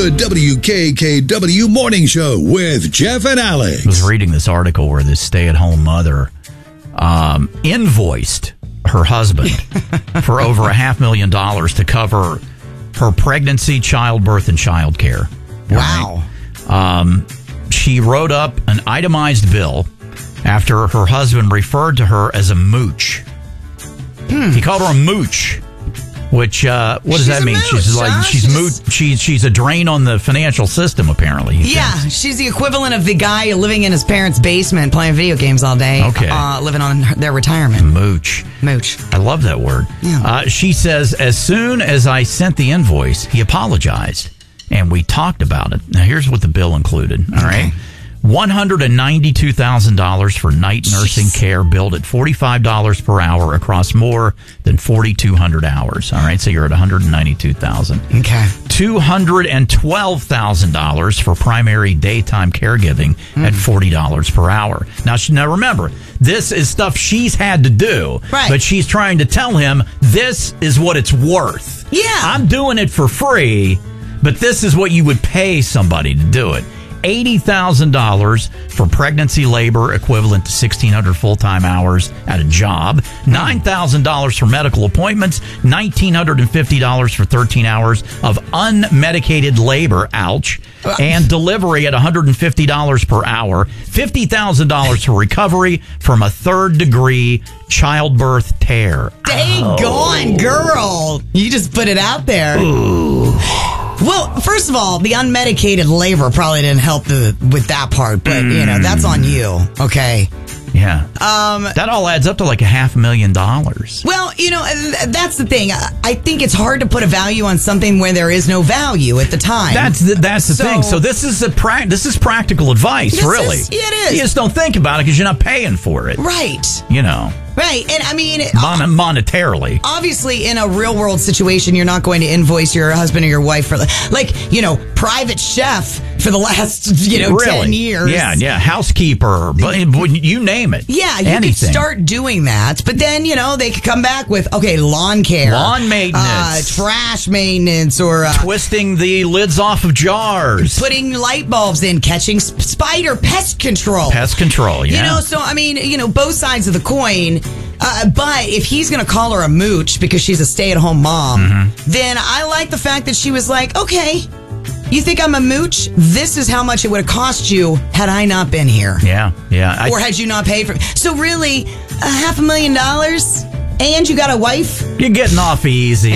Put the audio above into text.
The WKKW Morning Show with Jeff and Alex. I was reading this article where this stay-at-home mother invoiced her husband for over $500,000 to cover her pregnancy, childbirth, and childcare. Wow. Right? She wrote up an itemized bill after her husband referred to her as a mooch. He called her a mooch. Which what does that mean? She's a drain on the financial system, apparently. Yeah, she's the equivalent of the guy living in his parents' basement playing video games all day. Okay, living on their retirement. Mooch. I love that word. Yeah. She says, as soon as I sent the invoice, he apologized, and we talked about it. Now, here's what the bill included. All right. $192,000 for night nursing care billed at $45 per hour across more than 4,200 hours. All right, so you're at $192,000. Okay. $212,000 for primary daytime caregiving at $40 per hour. Now remember, this is stuff she's had to do, right? But she's trying to tell him this is what it's worth. Yeah, I'm doing it for free, but this is what you would pay somebody to do it. $80,000 for pregnancy labor, equivalent to 1,600 full-time hours at a job. $9,000 for medical appointments. $1,950 for 13 hours of unmedicated labor, ouch, and delivery at $150 per hour. $50,000 for recovery from a third-degree childbirth tear. Dang gone, girl. You just put it out there. Ooh. Well, first of all, the unmedicated labor probably didn't help with that part, but, that's on you, okay? Yeah. That all adds up to like $500,000. Well, that's the thing. I think it's hard to put a value on something where there is no value at the time. That's the thing. So this is practical advice, really. It is. You just don't think about it because you're not paying for it. Right. Right. And I mean, monetarily. Obviously, in a real world situation, you're not going to invoice your husband or your wife for private chef for the last, 10 years. Yeah. Housekeeper, but you name it. Yeah. You could start doing that. But then, they could come back with, lawn care. Lawn maintenance. Trash maintenance or twisting the lids off of jars. Putting light bulbs in, catching pest control. Pest control, yeah. So, I mean, both sides of the coin. But if he's going to call her a mooch because she's a stay-at-home mom, then I like the fact that she was like, okay, you think I'm a mooch? This is how much it would have cost you had I not been here. Yeah. Or had you not paid for it. So really, $500,000 and you got a wife? You're getting off easy.